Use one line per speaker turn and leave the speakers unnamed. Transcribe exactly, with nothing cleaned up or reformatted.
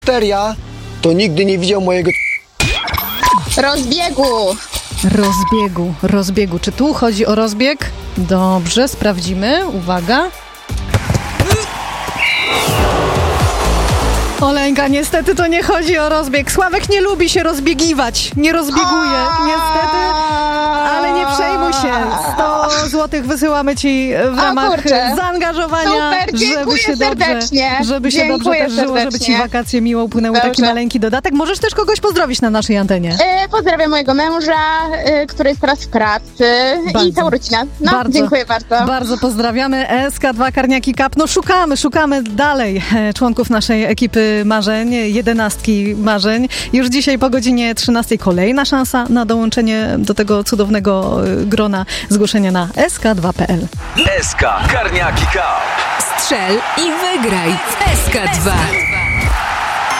Teria to nigdy nie widział mojego
rozbiegu.
Rozbiegu, rozbiegu. Czy tu chodzi o rozbieg? Dobrze, sprawdzimy. Uwaga. Oleńka, niestety to nie chodzi o rozbieg. Sławek nie lubi się rozbiegiwać. Nie rozbieguje, niestety. Ale nie przejmuj się. sto złotych wysyłamy ci w ramach
kurczę.
zaangażowania,
Super,
żeby się dobrze,
serdecznie.
żeby się
Dziękuję
dobrze też żyło, żeby ci
serdecznie.
wakacje miło upłynęły.
Dobrze.
Taki maleńki dodatek. Możesz też kogoś pozdrowić na naszej antenie.
E, pozdrawiam mojego męża, e, który jest teraz w pracy
Bardzo.
i całą rodzinę. No,
Bardzo.
dziękuję bardzo.
Bardzo pozdrawiamy. S K dwa Karniaki Cup. No szukamy, szukamy dalej e, członków naszej ekipy marzeń, jedenastki marzeń. Już dzisiaj po godzinie trzynastej kolejna szansa na dołączenie do tego cudownego e, grona. Zgłoszenia na S K dwa kropka P L.
S K Karniaki Cup.
Strzel i wygraj w S K dwa.